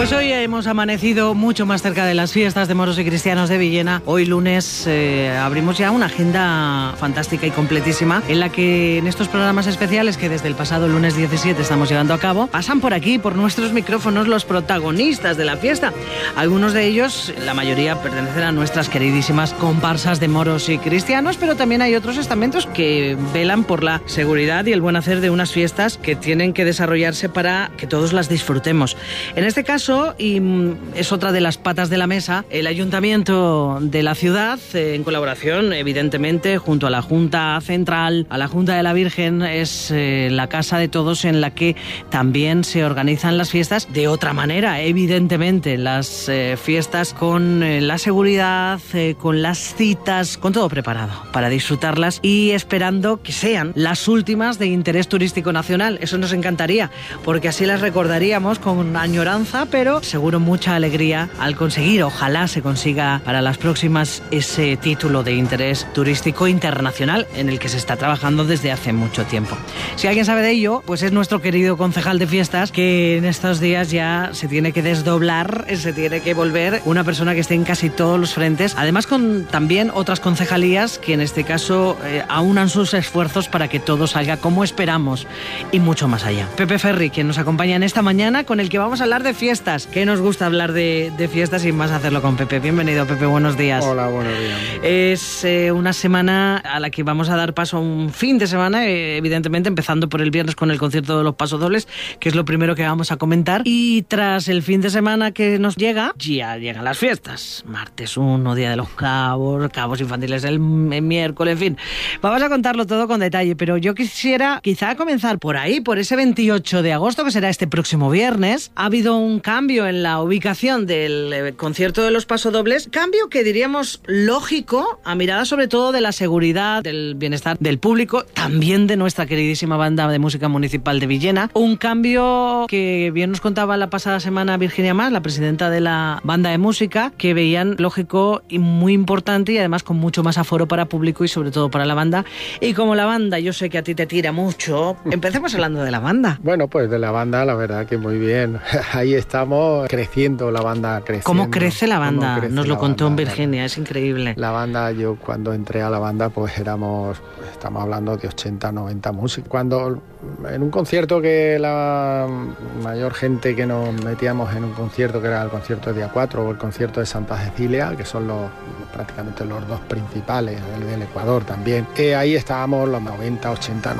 Pues hoy hemos amanecido mucho más cerca de las fiestas de moros y cristianos de Villena. Hoy lunes abrimos ya una agenda fantástica y completísima en la que en estos programas especiales que desde el pasado lunes 17 estamos llevando a cabo, pasan por aquí, por nuestros micrófonos, los protagonistas de la fiesta. Algunos de ellos, la mayoría, pertenecen a nuestras queridísimas comparsas de moros y cristianos, pero también hay otros estamentos que velan por la seguridad y el buen hacer de unas fiestas que tienen que desarrollarse para que todos las disfrutemos. En este caso, y es otra de las patas de la mesa, el Ayuntamiento de la ciudad, en colaboración, evidentemente, junto a la Junta Central, a la Junta de la Virgen, es la casa de todos en la que también se organizan las fiestas de otra manera, evidentemente, las fiestas con la seguridad, con las citas, con todo preparado para disfrutarlas y esperando que sean las últimas de interés turístico nacional. Eso nos encantaría, porque así las recordaríamos con añoranza, pero seguro mucha alegría al conseguir, ojalá se consiga para las próximas ese título de interés turístico internacional en el que se está trabajando desde hace mucho tiempo. Si alguien sabe de ello, pues es nuestro querido concejal de fiestas, que en estos días ya se tiene que desdoblar, se tiene que volver una persona que esté en casi todos los frentes, además con también otras concejalías que en este caso aunan sus esfuerzos para que todo salga como esperamos y mucho más allá. Pepe Ferri, quien nos acompaña en esta mañana, con el que vamos a hablar de fiestas. Que nos gusta hablar de fiestas y más hacerlo con Pepe. Bienvenido, Pepe, buenos días. Hola, buenos días. Es una semana a la que vamos a dar paso a un fin de semana, evidentemente empezando por el viernes con el concierto de los Pasodobles, que es lo primero que vamos a comentar, y tras el fin de semana que nos llega, ya llegan las fiestas. Martes 1, Día de los Cabos infantiles el miércoles, en fin. Vamos a contarlo todo con detalle, pero yo quisiera quizá comenzar por ahí, por ese 28 de agosto, que será este próximo viernes. Ha habido un cambio en la ubicación del concierto de los Pasodobles, cambio que diríamos lógico, a mirada sobre todo de la seguridad, del bienestar del público, también de nuestra queridísima banda de música municipal de Villena. Un cambio que bien nos contaba la pasada semana Virginia Mas, la presidenta de la banda de música, que veían lógico y muy importante y además con mucho más aforo para público y sobre todo para la banda. Y como la banda, yo sé que a ti te tira mucho, empecemos hablando de la banda. Bueno, pues de la banda, la verdad que muy bien. Ahí estamos creciendo, la banda creciendo. ¿Cómo crece la banda? Nos lo contó Virginia, es increíble. La banda, yo cuando entré a la banda, pues estamos hablando de 80, 90 músicos. Cuando en un concierto que la mayor gente que nos metíamos en un concierto, que era el concierto de día 4 o el concierto de Santa Cecilia, que son prácticamente los dos principales, el del Ecuador también, ahí estábamos los 90, 80,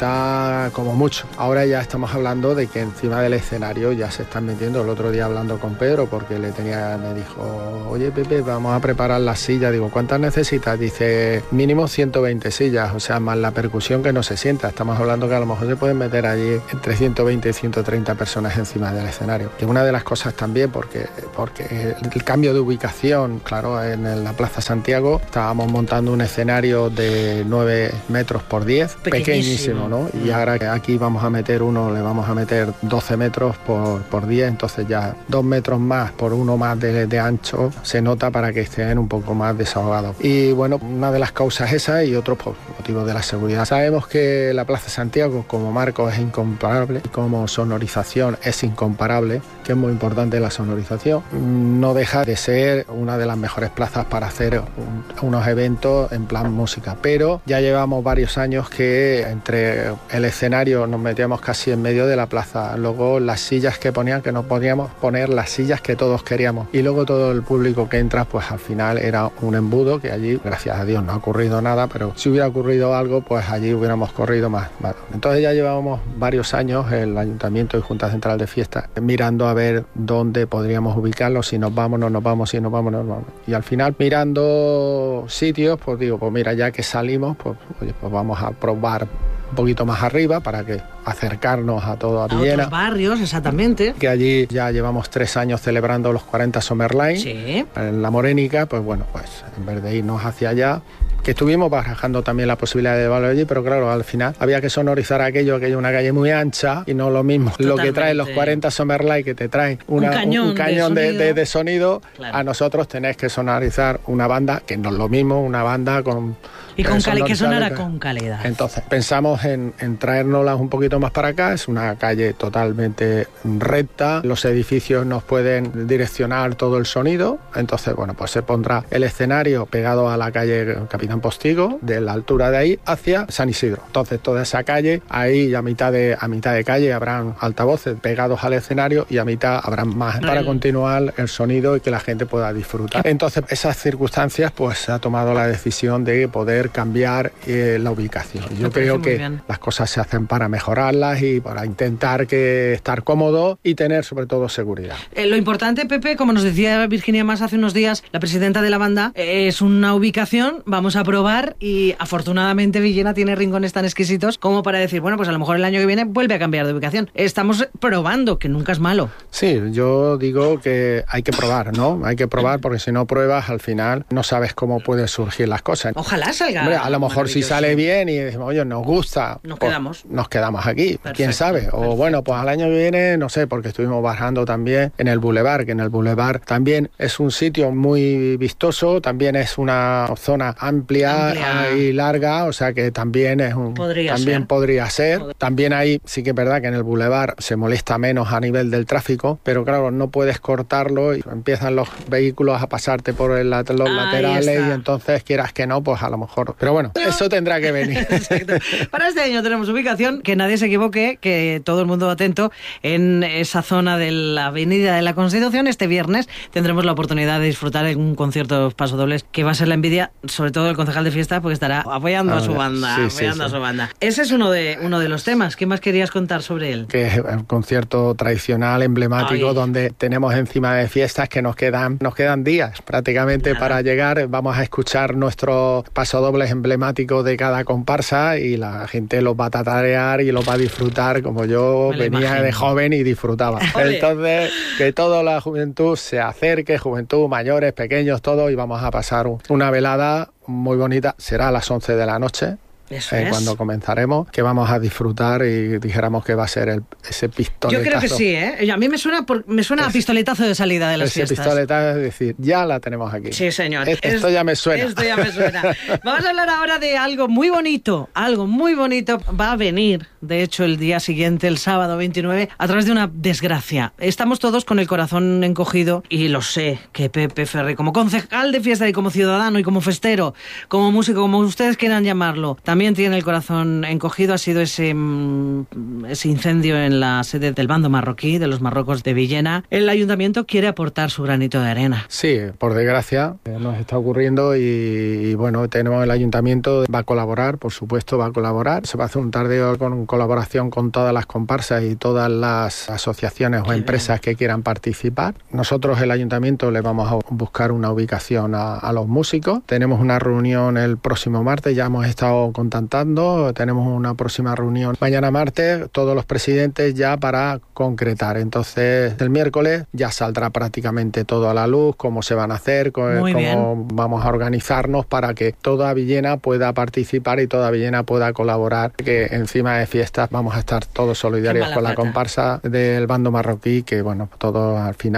90 como mucho. Ahora ya estamos hablando de que encima del escenario ya se están metiendo. El otro día hablando con Pedro, porque me dijo, oye Pepe, vamos a preparar las sillas. Digo, ¿cuántas necesitas? Dice, mínimo 120 sillas, o sea, más la percusión que no se sienta. Estamos hablando que a lo mejor se pueden meter allí entre 120 y 130 personas encima del escenario. Que una de las cosas también, porque el cambio de ubicación, claro, en la Plaza Santiago estábamos montando un escenario de 9 metros por 10, pequeñísimo, ¿no? Y ahora que aquí vamos a meter le vamos a meter 12 metros por 10, entonces ya 2 metros más por 1 más de ancho se nota para que estén un poco más desahogados. Y bueno, una de las causas esa y otro por motivo de la seguridad. Sabemos que la Plaza Santiago como marco es incomparable, como sonorización es incomparable, que es muy importante la sonorización. No deja de ser una de las mejores plazas para hacer unos eventos en plan música, pero ya llevamos varios años que entre el escenario nos metíamos casi en medio de la plaza, luego las sillas que ponían, que no podíamos poner las sillas que todos queríamos, y luego todo el público que entra, pues al final era un embudo, que allí, gracias a Dios, no ha ocurrido nada, pero si hubiera ocurrido algo, pues allí hubiéramos corrido más. Entonces ya llevábamos varios años, el Ayuntamiento y Junta Central de Fiestas, mirando a ver dónde podríamos ubicarlo, si nos vamos, no nos vamos, si nos vamos, no nos vamos. Y al final, mirando sitios, pues digo, pues mira, ya que salimos, pues vamos a probar un poquito más arriba para que acercarnos a todo a Villena. A otros barrios, exactamente. Que allí ya llevamos 3 años celebrando los 40 Summerline. Sí. En la Morénica, pues bueno, pues en vez de irnos hacia allá, que estuvimos barajando también la posibilidad de llevarlo allí, pero claro, al final había que sonorizar aquello es una calle muy ancha y no lo mismo lo que traen los 40 Summerlight, que te traen un cañón de sonido. Claro. A nosotros tenés que sonorizar una banda, que no es lo mismo, una banda con... Y que sonara con calidad. Entonces, pensamos en traérnoslas un poquito más para acá. Es una calle totalmente recta. Los edificios nos pueden direccionar todo el sonido. Entonces, bueno, pues se pondrá el escenario pegado a la calle Capitán Postigo, de la altura de ahí hacia San Isidro. Entonces, toda esa calle, ahí a mitad de calle habrán altavoces pegados al escenario y a mitad habrán más para continuar el sonido y que la gente pueda disfrutar. Entonces, esas circunstancias, pues se ha tomado la decisión de poder cambiar la ubicación. Yo creo que las cosas se hacen para mejorarlas y para intentar estar cómodo y tener sobre todo seguridad. Lo importante, Pepe, como nos decía Virginia Mas hace unos días, la presidenta de la banda, es una ubicación, vamos a probar, y afortunadamente Villena tiene rincones tan exquisitos como para decir, bueno, pues a lo mejor el año que viene vuelve a cambiar de ubicación. Estamos probando, que nunca es malo. Sí, yo digo que hay que probar, ¿no? Hay que probar, porque si no pruebas, al final no sabes cómo pueden surgir las cosas. Ojalá salga. Hombre, a lo mejor si sale bien y decimos, oye, nos gusta, nos quedamos aquí. Perfecto, quién sabe. O bueno, pues al año que viene, no sé, porque estuvimos bajando también en el Boulevard, que en el Boulevard también es un sitio muy vistoso, también es una zona amplia y larga, o sea que también podría ser. También ahí sí que es verdad que en el Boulevard se molesta menos a nivel del tráfico, pero claro, no puedes cortarlo y empiezan los vehículos a pasarte por los laterales y entonces quieras que no, pues a lo mejor. Pero bueno, eso tendrá que venir. Exacto. Para este año tenemos ubicación, que nadie se equivoque, que todo el mundo atento, en esa zona de la Avenida de la Constitución. Este viernes tendremos la oportunidad de disfrutar de un concierto de pasodobles que va a ser la envidia, sobre todo el concejal de fiesta, porque estará apoyando a su banda. A su banda. Ese es uno de los temas. ¿Qué más querías contar sobre él? Que es un concierto tradicional, emblemático, donde tenemos encima de fiestas que nos quedan días prácticamente para llegar. Vamos a escuchar nuestro pasodobles emblemáticos de cada comparsa y la gente los va a tatarear y los va a disfrutar como yo venía de joven y disfrutaba. ¡Ole! Entonces, que toda la juventud se acerque, juventud, mayores, pequeños, todos, y vamos a pasar una velada muy bonita. Será a las 11 de la noche. Cuando comenzaremos, que vamos a disfrutar y dijéramos que va a ser ese pistoletazo. Yo creo que sí, ¿eh? A mí me suena a pistoletazo de salida de las fiestas. Ese pistoletazo, es decir, ya la tenemos aquí. Sí, señor. Esto ya me suena. Vamos a hablar ahora de algo muy bonito. Va a venir, de hecho, el día siguiente, el sábado 29, a través de una desgracia. Estamos todos con el corazón encogido y lo sé que Pepe Ferri, como concejal de fiesta y como ciudadano y como festero, como músico, como ustedes quieran llamarlo, también tiene el corazón encogido. Ha sido ese incendio en la sede del bando marroquí, de los marrocos de Villena. El ayuntamiento quiere aportar su granito de arena. Sí, por desgracia, nos está ocurriendo y bueno, el ayuntamiento va a colaborar, por supuesto va a colaborar. Se va a hacer un tardeo con colaboración con todas las comparsas y todas las asociaciones o empresas que quieran participar. Nosotros, el ayuntamiento, le vamos a buscar una ubicación a los músicos. Tenemos una reunión el próximo martes, ya hemos estado contactando, tenemos una próxima reunión mañana martes, todos los presidentes ya para concretar. Entonces el miércoles ya saldrá prácticamente todo a la luz, cómo se van a hacer, cómo vamos a organizarnos para que toda Villena pueda participar y toda Villena pueda colaborar, que encima de fiestas vamos a estar todos solidarios con la comparsa del bando marroquí, que bueno, todos al final